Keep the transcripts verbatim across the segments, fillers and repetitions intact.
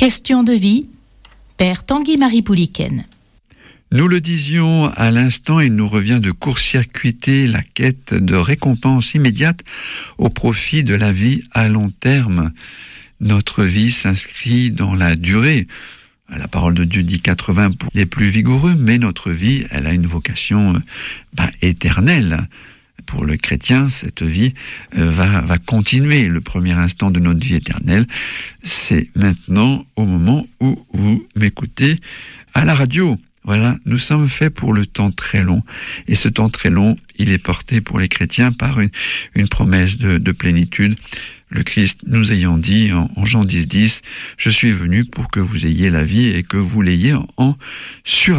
Question de vie, Père Tanguy-Marie Pouliken. Nous le disions à l'instant, il nous revient de court-circuiter la quête de récompense immédiate au profit de la vie à long terme. Notre vie s'inscrit dans la durée. La parole de Dieu dit quatre-vingts pour les plus vigoureux, mais notre vie, elle a une vocation bah, éternelle. Pour le chrétien, cette vie euh, va, va continuer. Le premier instant de notre vie éternelle, c'est maintenant, au moment où vous m'écoutez à la radio. Voilà, nous sommes faits pour le temps très long. Et ce temps très long, il est porté pour les chrétiens par une, une promesse de, de plénitude. Le Christ nous ayant dit en, en Jean dix, dix, « Je suis venu pour que vous ayez la vie et que vous l'ayez en, en surabondance. »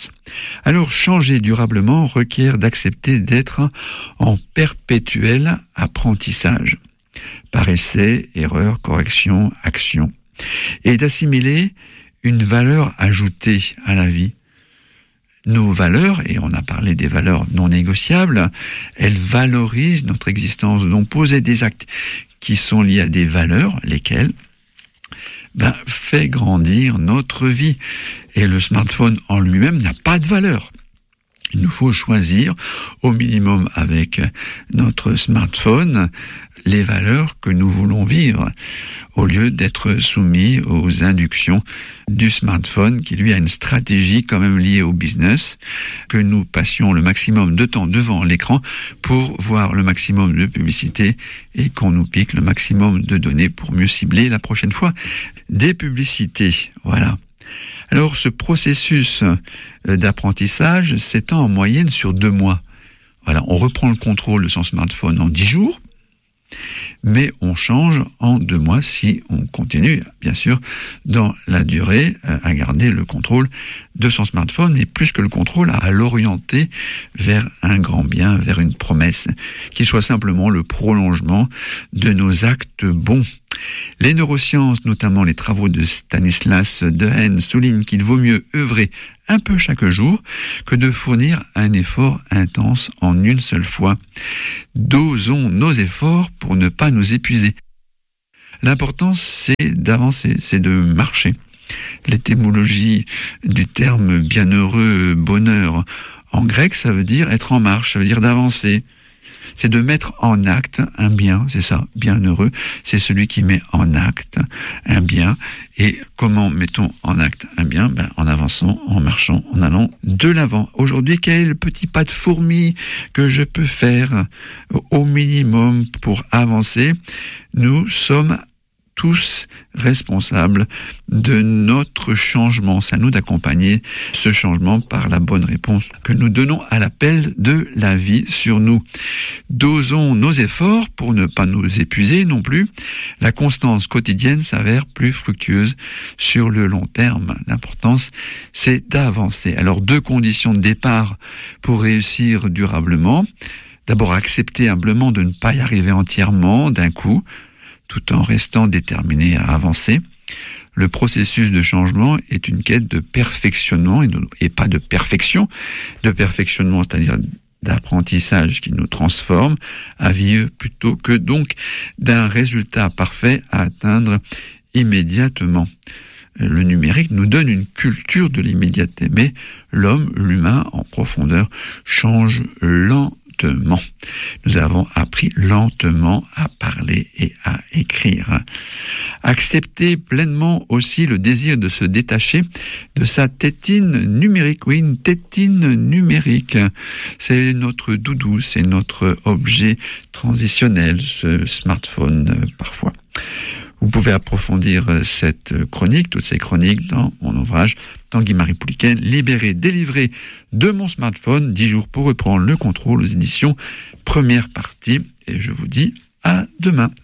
Alors, changer durablement requiert d'accepter d'être en perpétuel apprentissage, par essai, erreur, correction, action, et d'assimiler une valeur ajoutée à la vie. Nos valeurs, et on a parlé des valeurs non négociables, elles valorisent notre existence. Donc poser des actes qui sont liés à des valeurs, lesquelles ben, fait grandir notre vie. Et le smartphone en lui-même n'a pas de valeur. Il nous faut choisir au minimum avec notre smartphone les valeurs que nous voulons vivre, au lieu d'être soumis aux inductions du smartphone qui lui a une stratégie quand même liée au business, que nous passions le maximum de temps devant l'écran pour voir le maximum de publicité et qu'on nous pique le maximum de données pour mieux cibler la prochaine fois des publicités. Voilà. Alors ce processus d'apprentissage s'étend en moyenne sur deux mois. Voilà, on reprend le contrôle de son smartphone en dix jours, mais on change en deux mois si on continue, bien sûr, dans la durée, à garder le contrôle de son smartphone, mais plus que le contrôle, à l'orienter vers un grand bien, vers une promesse, qui soit simplement le prolongement de nos actes bons. Les neurosciences, notamment les travaux de Stanislas Dehaene, soulignent qu'il vaut mieux œuvrer un peu chaque jour que de fournir un effort intense en une seule fois. Dosons nos efforts pour ne pas nous épuiser. L'important, c'est d'avancer, c'est de marcher. L'étymologie du terme bienheureux, bonheur, en grec, ça veut dire être en marche, ça veut dire d'avancer. C'est de mettre en acte un bien, c'est ça, bienheureux, c'est celui qui met en acte un bien. Et comment mettons en acte un bien? Ben, en avançant, en marchant, en allant de l'avant. Aujourd'hui, quel est le petit pas de fourmi que je peux faire au minimum pour avancer? Nous sommes tous responsables de notre changement. C'est à nous d'accompagner ce changement par la bonne réponse que nous donnons à l'appel de la vie sur nous. Dosons nos efforts pour ne pas nous épuiser non plus. La constance quotidienne s'avère plus fructueuse sur le long terme. L'importance, c'est d'avancer. Alors, deux conditions de départ pour réussir durablement. D'abord, accepter humblement de ne pas y arriver entièrement d'un coup, tout en restant déterminé à avancer. Le processus de changement est une quête de perfectionnement et, de, et pas de perfection. De perfectionnement, c'est-à-dire d'apprentissage qui nous transforme à vivre plutôt que donc d'un résultat parfait à atteindre immédiatement. Le numérique nous donne une culture de l'immédiateté, mais l'homme, l'humain en profondeur, change lentement. Nous avons appris lentement à parler et à écrire. Accepter pleinement aussi le désir de se détacher de sa tétine numérique. Oui, une tétine numérique. C'est notre doudou, c'est notre objet transitionnel, ce smartphone euh, parfois. Vous pouvez approfondir cette chronique, toutes ces chroniques dans mon ouvrage Tanguy-Marie Pouliken, libéré, délivré de mon smartphone, dix jours pour reprendre le contrôle aux éditions première partie. Et je vous dis à demain.